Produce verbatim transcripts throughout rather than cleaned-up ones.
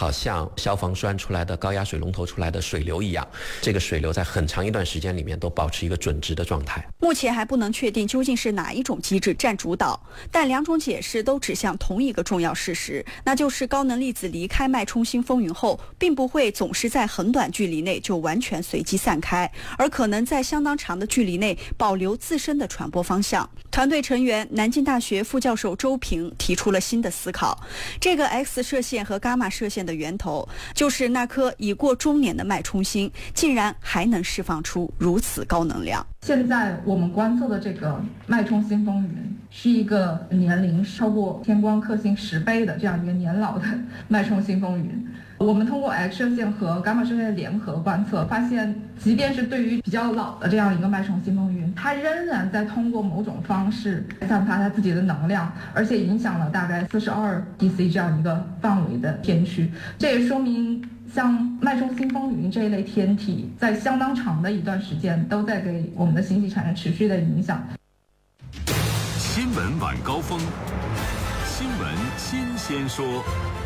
好像消防栓出来的高压水龙头出来的水流一样，这个水流在很长一段时间里面都保持一个准值的状态。 目前还不能确定究竟是哪一种机制占主导，但两种解释都指向同一个重要事实，那就是高能粒子离开脉冲星风云后，并不会总是在很短距离内就完全随机散开，而可能在相当长的距离内保留自身的传播方向。团队成员南京大学副教授周平提出了新的思考，这个 X 射线和伽马射线的源头就是那颗已过中年的脉冲星竟然还能释放出如此高能量。 现在我们观测的这个脉冲星风云是一个年龄超过天光克星十倍的这样一个年老的脉冲星风云。我们通过 X 射线和伽马射线的联合观测，发现即便是对于比较老的这样一个脉冲星风云，它仍然在通过某种方式散发它自己的能量，而且影响了大概四十二 D C 这样一个范围的天区。这也说明像脉冲星风云这一类天体在相当长的一段时间都在给我们的星系产生持续的影响。 新闻晚高峰，新闻新鲜说。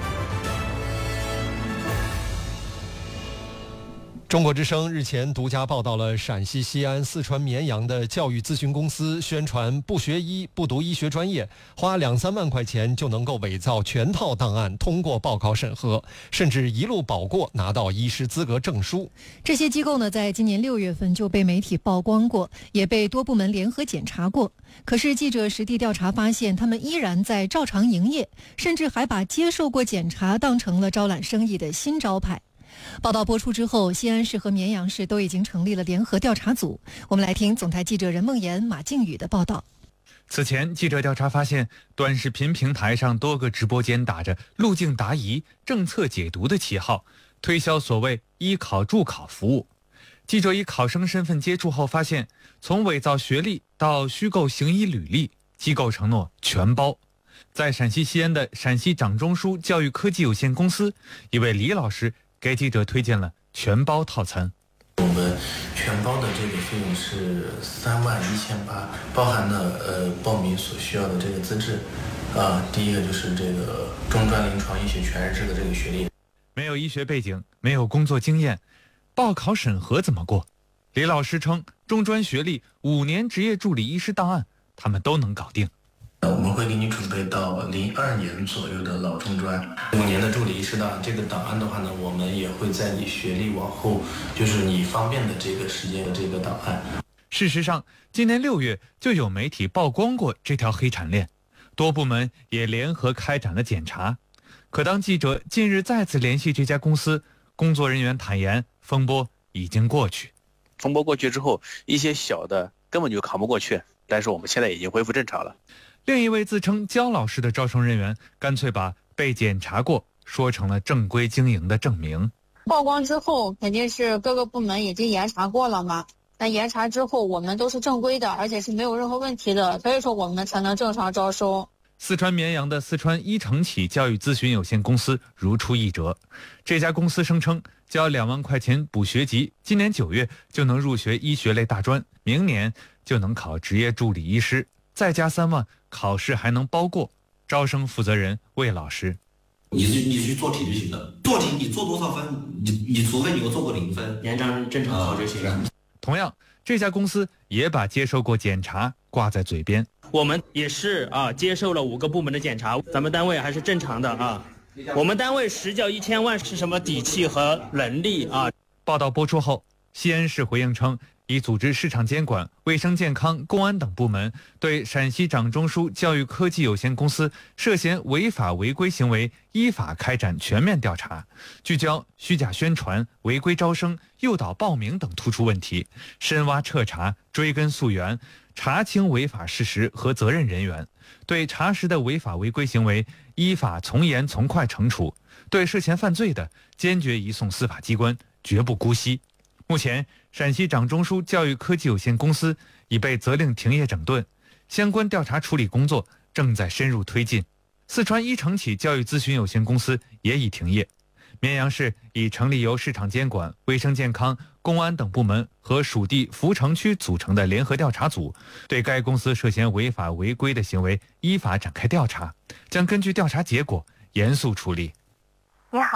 中国之声日前独家报道了陕西西安、四川绵阳的教育咨询公司宣传不学医、不读医学专业，花两三万块钱就能够伪造全套档案，通过报考审核，甚至一路保过，拿到医师资格证书。 这些机构呢，在今年六月份就被媒体曝光过，也被多部门联合检查过。可是记者实地调查发现，他们依然在照常营业，甚至还把接受过检查当成了招揽生意的新招牌。报道播出之后，西安市和绵阳市都已经成立了联合调查组。我们来听总台记者任梦妍、马靖宇的报道。 此前，记者调查发现，短视频平台上多个直播间打着路径答疑、政策解读的旗号，推销所谓医考助考服务。记者以考生身份接触后发现，从伪造学历到虚构行医履历，机构承诺全包。在陕西西安的陕西掌中枢教育科技有限公司，一位李老师给记者推荐了全包套餐。 我们全包的这个费用是三万一千八，包含了呃报名所需要的这个资质，啊、呃，第一个就是这个中专临床医学全日制的这个学历。 没有医学背景，没有工作经验，报考审核怎么过？李老师称，中专学历、五年执业助理医师档案，他们都能搞定。 我们会给你准备到零二年左右的老中专，五年的助理医师档案。这个档案的话呢，我们也会在你学历往后，就是你方便的这个时间的这个档案。 事实上，今年六月就有媒体曝光过这条黑产链，多部门也联合开展了检查。可当记者近日再次联系这家公司，工作人员坦言，风波已经过去。 风波过去之后，一些小的根本就扛不过去，但是我们现在已经恢复正常了。 另一位自称焦老师的招生人员，干脆把被检查过说成了正规经营的证明。 曝光之后，肯定是各个部门已经严查过了嘛。那严查之后，我们都是正规的，而且是没有任何问题的，所以说我们才能正常招收。 四川绵阳的四川一城启教育咨询有限公司如出一辙，这家公司声称交两万块钱补学籍，今年九月就能入学医学类大专，明年就能考执业助理医师，再加三万，考试还能包过。招生负责人魏老师： 你是你去做题就行了，做题你做多少分，你你除非你有做过零分，延长正常考就行了。 同样，这家公司也把接受过检查挂在嘴边。 我们也是啊，接受了五个部门的检查，咱们单位还是正常的啊。我们单位实缴一千万是什么底气和能力啊？ 报道播出后，西安市回应称，已组织市场监管、卫生健康、公安等部门对陕西掌中枢教育科技有限公司涉嫌违法违规行为依法开展全面调查，聚焦虚假宣传、违规招生、诱导报名等突出问题，深挖彻查，追根溯源，查清违法事实和责任人员，对查实的违法违规行为依法从严从快惩处，对涉嫌犯罪的坚决移送司法机关，绝不姑息。目前，陕西掌中枢教育科技有限公司已被责令停业整顿，相关调查处理工作正在深入推进。四川一城启教育咨询有限公司也已停业。绵阳市已成立由市场监管、卫生健康、公安等部门和属地扶城区组成的联合调查组，对该公司涉嫌违法违规的行为依法展开调查，将根据调查结果严肃处理。 你好，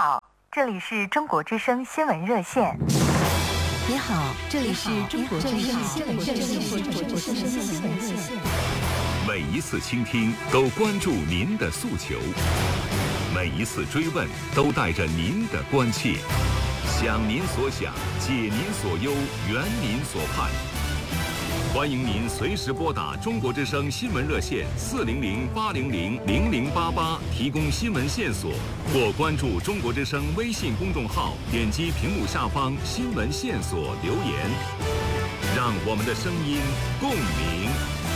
这里是中国之声新闻热线。 你好，这里是中国之声新闻热线。 每一次倾听都关注您的诉求，每一次追问都带着您的关切，想您所想，解您所忧，圆您所盼。欢迎您随时拨打中国之声新闻热线四零零八零零零零八八提供新闻线索，或关注中国之声微信公众号，点击屏幕下方新闻线索留言，让我们的声音共鸣。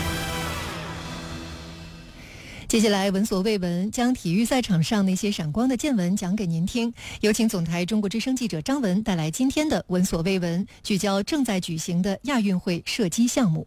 接下来闻所未闻，将体育赛场上那些闪光的见闻讲给您听。有请总台中国之声记者张文带来今天的闻所未闻，聚焦正在举行的亚运会射击项目。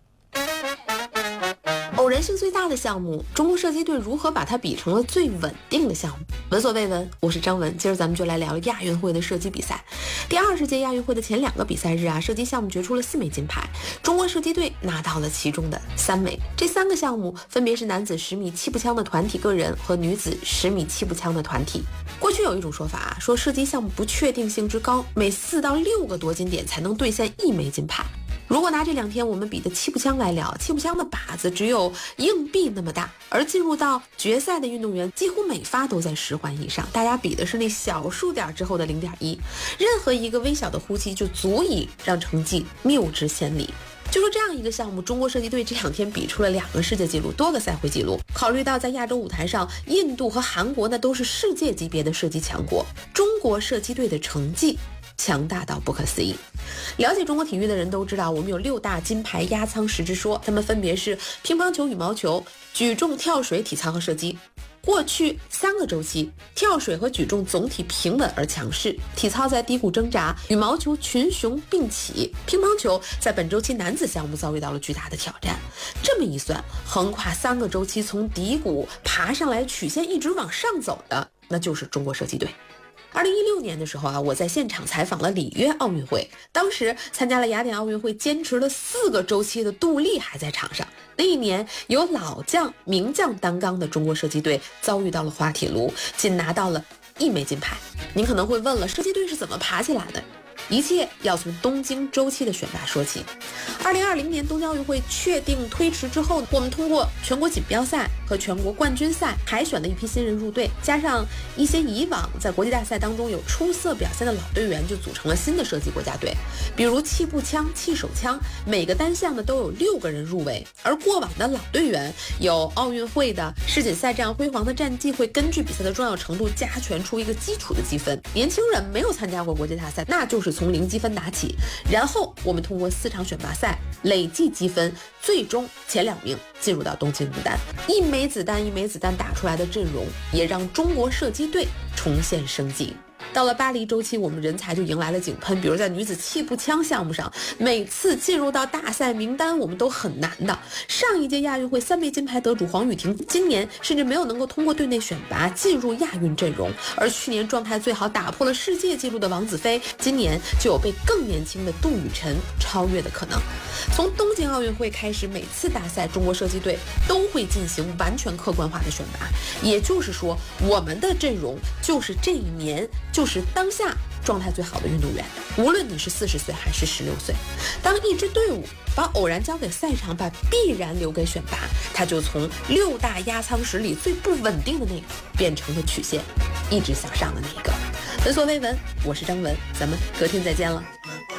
偶然性最大的项目，中国射击队如何把它比成了最稳定的项目？闻所未闻，我是张文。今儿咱们就来聊亚运会的射击比赛。第二十届亚运会的前两个比赛日啊，射击项目决出了四枚金牌，中国射击队拿到了其中的三枚。这三个项目分别是男子十米气步枪的团体个人和女子十米气步枪的团体。过去有一种说法啊，说射击项目不确定性之高，每四到六个夺金点才能兑现一枚金牌。如果拿这两天我们比的气步枪来聊，气步枪的靶子只有硬币那么大，而进入到决赛的运动员几乎每发都在十环以上，大家比的是那小数点之后的 零点一， 任何一个微小的呼吸就足以让成绩谬之千里。就说这样一个项目，中国射击队这两天比出了两个世界纪录，多个赛会纪录。考虑到在亚洲舞台上，印度和韩国那都是世界级别的射击强国，中国射击队的成绩强大到不可思议。了解中国体育的人都知道，我们有六大金牌压舱石之说，他们分别是乒乓球、羽毛球、举重、跳水、体操和射击。过去三个周期，跳水和举重总体平稳而强势，体操在低谷挣扎，羽毛球群雄并起，乒乓球在本周期男子项目遭遇到了巨大的挑战。这么一算，横跨三个周期从低谷爬上来，曲线一直往上走的，那就是中国射击队。二零一六年的时候啊，我在现场采访了里约奥运会，当时参加了雅典奥运会坚持了四个周期的杜丽还在场上。那一年由老将名将担纲的中国射击队遭遇到了滑铁卢，仅拿到了一枚金牌。您可能会问了，射击队是怎么爬起来的？一切要从东京周期的选拔说起。二零二零年东京奥运会确定推迟之后，我们通过全国锦标赛和全国冠军赛海选了一批新人入队，加上一些以往在国际大赛当中有出色表现的老队员，就组成了新的射击国家队。比如气步枪、气手枪，每个单项呢都有六个人入围。而过往的老队员有奥运会的世锦赛这样辉煌的战绩，会根据比赛的重要程度加权出一个基础的积分。年轻人没有参加过国际大赛，那就是从零积分打起，然后我们通过四场选拔赛累计积分，最终前两名进入到东京名单。一枚子弹一枚子弹打出来的阵容，也让中国射击队重现生机。到了巴黎周期，我们人才就迎来了井喷，比如在女子气步枪项目上，每次进入到大赛名单我们都很难的。上一届亚运会三枚金牌得主黄雨婷，今年甚至没有能够通过队内选拔进入亚运阵容。而去年状态最好打破了世界纪录的王子飞，今年就有被更年轻的杜雨晨超越的可能。从东京奥运会开始，每次大赛中国射击队都会进行完全客观化的选拔，也就是说我们的阵容就是这一年就是当下状态最好的运动员，无论你是四十岁还是十六岁。当一支队伍把偶然交给赛场，把必然留给选拔，它就从六大压舱石里最不稳定的那个，变成了曲线一直向上的那一个。闻所未闻，我是张文，咱们隔天再见了。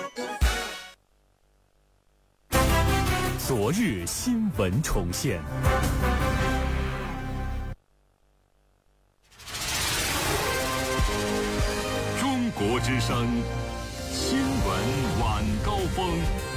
昨日新闻重现。中国之声新闻晚高峰。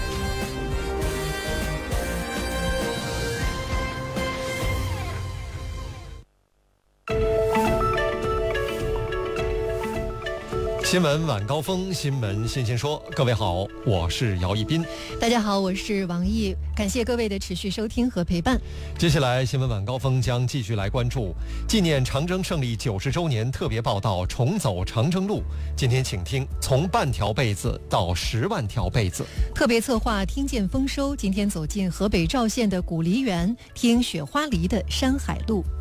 新闻晚高峰，新闻新鲜说。各位好，我是姚一斌。 大家好，我是王毅。感谢各位的持续收听和陪伴。 接下来，新闻晚高峰将继续来关注纪念长征胜利九十周年特别报道《重走长征路》。今天请听从半条被子到十万条被子。 特别策划听见丰收，今天走进河北赵县的古梨园，听雪花梨的山海路。